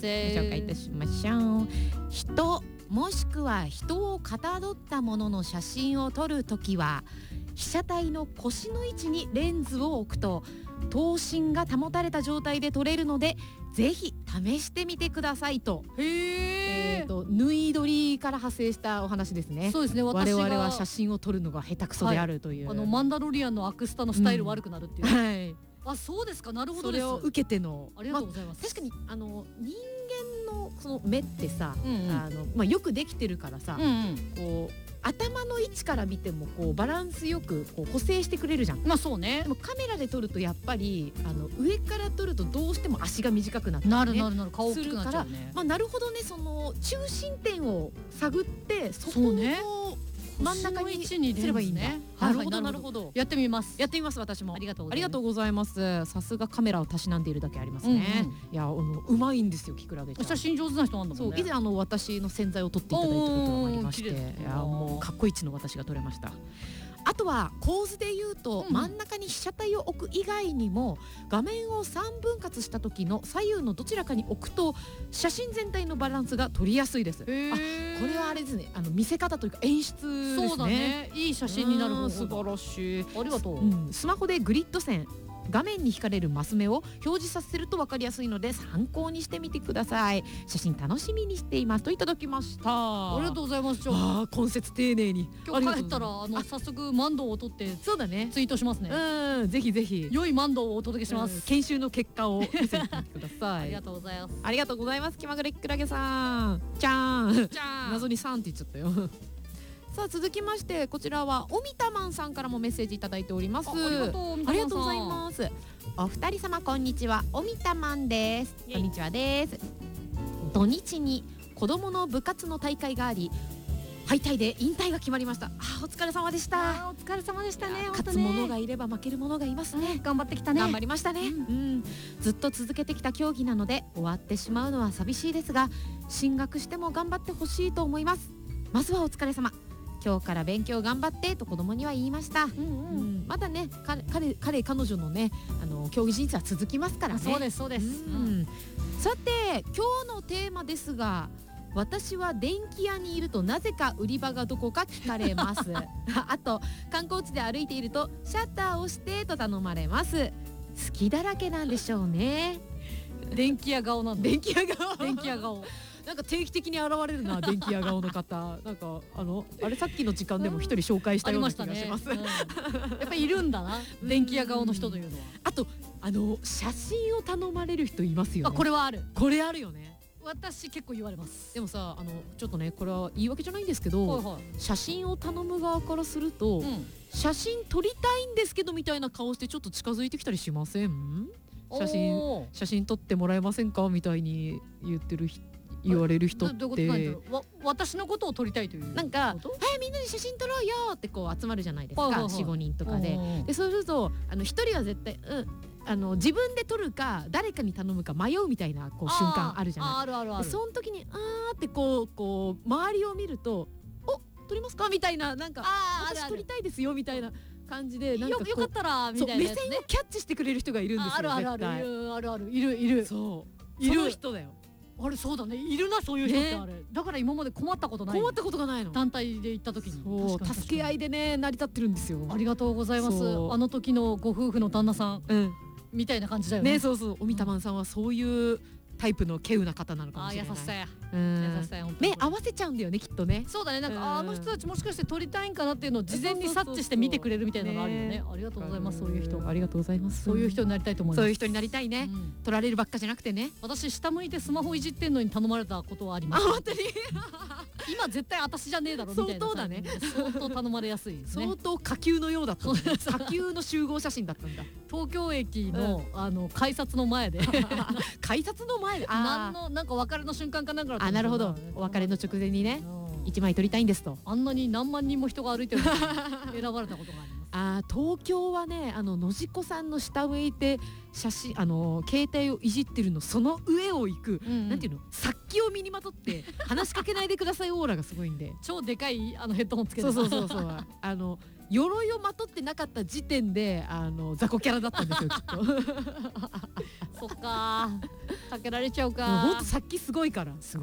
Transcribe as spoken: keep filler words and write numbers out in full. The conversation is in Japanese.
せん。 ご紹介いたしましょう。人もしくは人をかたどったものの写真を撮るときは、被写体の腰の位置にレンズを置くと頭身が保たれた状態で撮れるので、ぜひ試してみてくださいと。 へー、 えーと縫い撮りから派生したお話ですね。 そうですね。私が我々は写真を撮るのが下手くそであるという、 はい、あのマンダロリアンのアクスタのスタイル悪くなるっていう、 うん、はい、 あ、そうですか。なるほどです。 それを受けての、 ありがとうございます。 まあ、確かにあの人間のその目ってさ、 うんうん、 あのまあ、よくできてるからさ、 うんうん、 こう頭の位置から見てもこうバランスよくこう補正してくれるじゃん。 まあそうね。 でもカメラで撮るとやっぱりあの上から撮るとどうしても足が短くなって、ね、 なるなるなる、顔大きくなっちゃうね。 まあ、なるほどね。その中心点を探ってそこをね、 真ん中にすればいいんだ。なるほどなるほど。 やってみます。 やってみます。私もありがとうありがとうございます。さすがカメラをたしなんでいるだけありますね。うんうん、いや、あのうまいんですよ、キクラゲちゃん。 写真上手な人なんだもんね。 そう、以前あの私の洗剤を撮っていただいたことがありまして、いやもうかっこいいちの私が撮れました。あとは構図で言うと、うん、真ん中に被写体を置く以外にも画面をさんぶん割した時の左右のどちらかに置くと写真全体のバランスが取りやすいです。あ、これはあれですね、あの見せ方というか演出ですね。 そうだね、いい写真になる方法だ。 素晴らしい。 ありがとう、 うん、スマホでグリッド線、画面に引かれるマス目を表示させると分かりやすいので参考にしてみてください。写真楽しみにしていますといただきました。 ありがとうございます。 ああ、今節丁寧に。 今日帰ったらあの早速マンドを撮ってそうだねツイートしますね。 うん、ぜひぜひ良いマンドをお届けします。 研修の結果を見せてください。 ありがとうございます。 ありがとうございます。気まぐれきくらげさん、じゃーん、じゃーん、謎にさんって言っちゃったよ。さあ続きまして、こちらはおみたまんさんからもメッセージいただいております。 あ, ありがとうありがとうございます。お二人様こんにちは、おみたまんです。こんにちはです。土日に子供の部活の大会があり敗退で引退が決まりました。あ、お疲れ様でした。 お疲れ様でしたね。 勝つ者がいれば負ける者がいますね、うん、 頑張ってきたね。 頑張りましたね、うんうん、ずっと続けてきた競技なので終わってしまうのは寂しいですが、進学しても頑張ってほしいと思います。まずはお疲れ様。今日から勉強頑張ってと子供には言いました。うんうんうん、まだね、彼彼彼女のね、あの競技人生は続きますからね。 そうですそうです、うん、 さて今日のテーマですが、私は電気屋にいるとなぜか売り場がどこか聞かれますあと観光地で歩いているとシャッターを押してと頼まれます。好きだらけなんでしょうね。 電気屋顔なんだ。 電気屋顔電気屋顔なんか定期的に現れるな、電気屋顔の方。なんかあのあれさっきの時間でも一人紹介したような気がします。 ね、うん、やっぱりいるんだな、電気屋顔の人というのは。 あとあの写真を頼まれる人いますよね。 あ、これはある。 これあるよね。 私結構言われます。 でもさ、あのちょっとね、これは言い訳じゃないんですけど、はいはい、写真を頼む側からすると、うん、写真撮りたいんですけどみたいな顔してちょっと近づいてきたりしません？写真写真撮ってもらえませんかみたいに言ってる人、言われる人って、 わ私のことを撮りたいというなんか、はい、みんなで写真撮ろうよってこう集まるじゃないですか、よん、ごにんとかで。でそうするとあのひとりは絶対、うん、あの自分で撮るか誰かに頼むか迷うみたいなこう瞬間あるじゃない。 あるあるある。 でその時にあーってこうこう周りを見ると、お、撮りますかみたいな、なんか私撮りたいですよみたいな感じで、なんかこうよ, よかったらみたいなやつね、 目線をキャッチしてくれる人がいるんですよ。 あるあるあるあるあるいるいる。 そういる、その人だよ。 あれそうだね、いるな、そういう人ってあれ、ね、だから今まで困ったことない。 困ったことがないの。 団体で行った時にそう助け合いでね成り立ってるんですよ。 ありがとうございます。あの時のご夫婦の旦那さん、うん、みたいな感じだよね。 ね、そうそう、おみたまんさんはそういうタイプの稀有な方なのかもしれない。 あ、優しさや、 優しさや。目合わせちゃうんだよね、きっとね。 そうだね、なんかあの人たちもしかして撮りたいんかなっていうのを事前に察知して見てくれるみたいなのがあるよね。ありがとうございます。そういう人、 ありがとうございます。 そういう人になりたいと思います。 そういう人になりたいね、うん、撮られるばっかじゃなくてね。 私下向いてスマホいじってんのに頼まれたことはあります。 あ、本当に今絶対私じゃねえだろみたいな。相当だね。相当頼まれやすいですね。 相当下級のようだった、ね、下級の集合写真だったんだ。 東京駅の、うん、あの改札の前で改札の前で、 何のなんかお別れの瞬間かなんかだったんですよ。 あ、なるほど、お別れの直前にね、一枚撮りたいんですと。 あんなに何万人も人が歩いてるのに選ばれたことがあります。 あ、東京はね、あの野次子さんの下向いて写真、あの携帯をいじってるのその上を行く、うんうん、なんていうの、殺気を身にまとって話しかけないでくださいオーラがすごいんで超でかいあのヘッドホンつけて、 そうそうそうそうあの鎧をまとってなかった時点であの雑魚キャラだったんですよきっと。 そっかかけられちゃうか。 ほんとさっきすごいから。 す